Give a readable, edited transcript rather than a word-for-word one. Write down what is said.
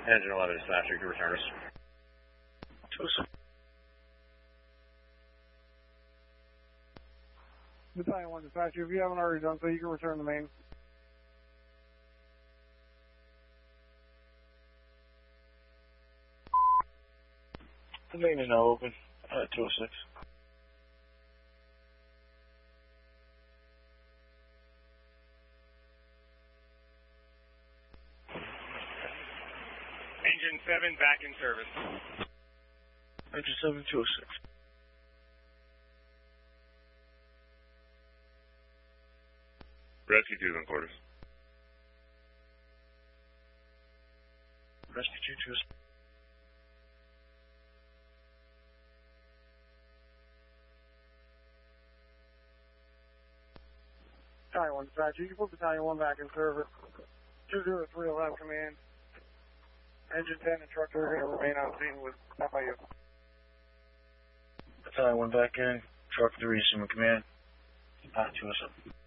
Engine 11 dispatcher, you can return us. 206. Battalion 1 dispatcher, if you haven't already done so, you can return the main. The main is now open. 206. Engine 7 back in service. Engine 7, 206. Rescue 2 in quarters. Rescue 2, 206. Battalion 1 dispatcher, you can put Battalion 1 back in service. 203 will have command. Engine 10 and truck are going to remain on scene with FIU. Battalion 1 back in. Truck 3 assuming command. 207.